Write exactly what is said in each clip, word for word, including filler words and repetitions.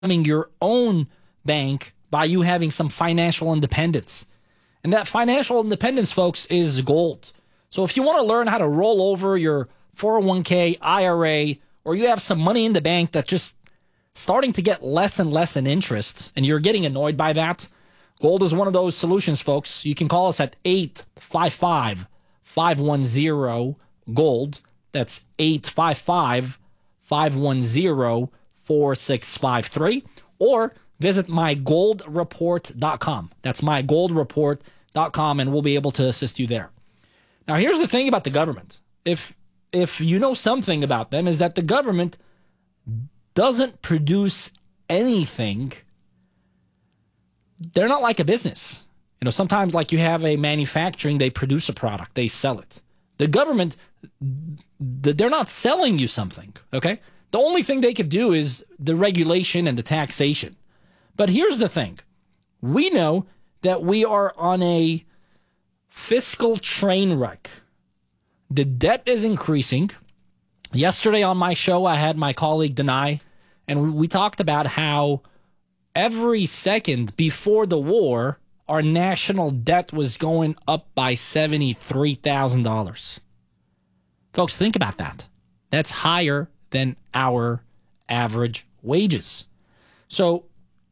becoming your own bank by you having some financial independence. And that financial independence, folks, is gold. So if you want to learn how to roll over your four oh one k, I R A, or you have some money in the bank that's just starting to get less and less in interest, and you're getting annoyed by that, gold is one of those solutions, folks. You can call us at eight five five, five one zero, GOLD. That's eight five five, five one zero, four six five three. Or visit my gold report dot com. That's my gold report dot com, and we'll be able to assist you there. Now, here's the thing about the government. If if you know something about them, is that the government doesn't produce anything. They're not like a business. You know, sometimes like you have a manufacturing, they produce a product, they sell it. The government, they're not selling you something, okay? The only thing they could do is the regulation and the taxation. But here's the thing. We know that we are on a fiscal train wreck. The debt is increasing. Yesterday on my show, I had my colleague Denai, and we talked about how every second before the war, our national debt was going up by seventy-three thousand dollars. Folks, think about that. That's higher than our average wages. So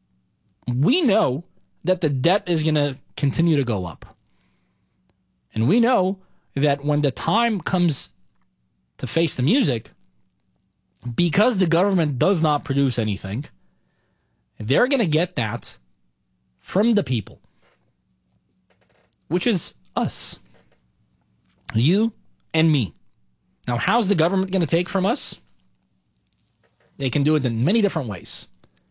we know that the debt is going to continue to go up. And we know that when the time comes to face the music, because the government does not produce anything, they're going to get that from the people, which is us, you and me. Now, how's the government going to take from us? They can do it in many different ways.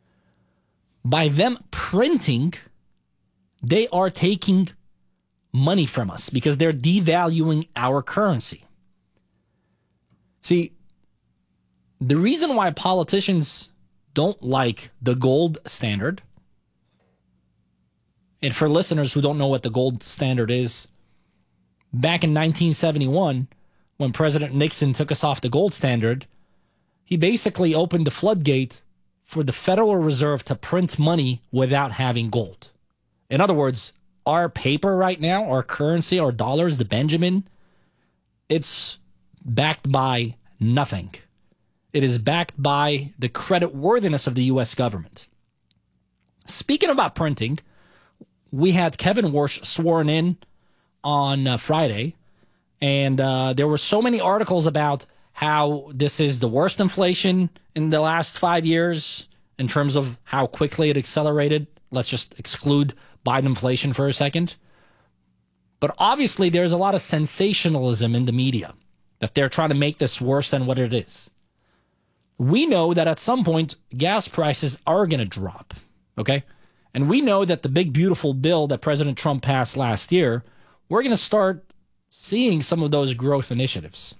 By them printing, they are taking money from us because they're devaluing our currency. See, the reason why politicians don't like the gold standard, and for listeners who don't know what the gold standard is, back in nineteen seventy-one, when President Nixon took us off the gold standard, he basically opened the floodgate for the Federal Reserve to print money without having gold. In other words, our paper right now, our currency, our dollars, the Benjamin, it's backed by nothing. It is backed by the credit worthiness of the U S government. Speaking about printing, we had Kevin Warsh sworn in on uh, Friday, and uh, there were so many articles about how this is the worst inflation in the last five years in terms of how quickly it accelerated. Let's just exclude Biden inflation for a second. But obviously, there's a lot of sensationalism in the media that they're trying to make this worse than what it is. We know that at some point, gas prices are going to drop, okay? And we know that the big, beautiful bill that President Trump passed last year, we're going to start seeing some of those growth initiatives.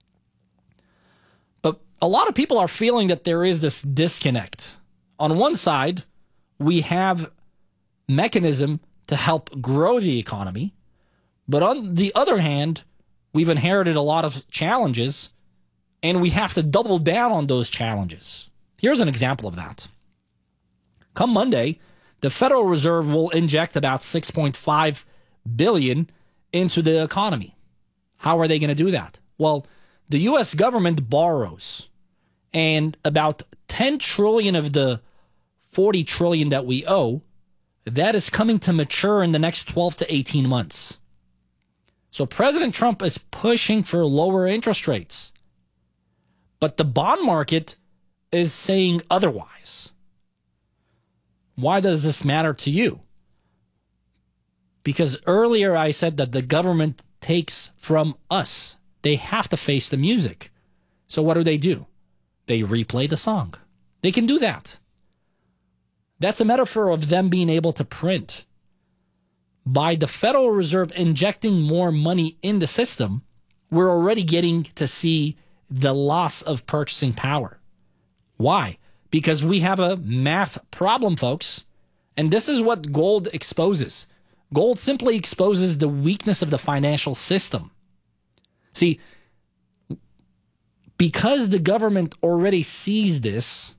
But a lot of people are feeling that there is this disconnect. On one side, we have mechanism to help grow the economy. But on the other hand, we've inherited a lot of challenges, and we have to double down on those challenges. Here's an example of that. Come Monday, the Federal Reserve will inject about six point five billion dollars into the economy. How are they going to do that? Well, the U S government borrows, and about ten trillion dollars of the forty trillion dollars that we owe, that is coming to mature in the next twelve to eighteen months. So President Trump is pushing for lower interest rates. But the bond market is saying otherwise. Why does this matter to you? Because earlier I said that the government takes from us. They have to face the music. So what do they do? They replay the song. They can do that. That's a metaphor of them being able to print. By the Federal Reserve injecting more money in the system, we're already getting to see the loss of purchasing power. Why? Because we have a math problem, folks. And this is what gold exposes. Gold simply exposes the weakness of the financial system. See, because the government already sees this,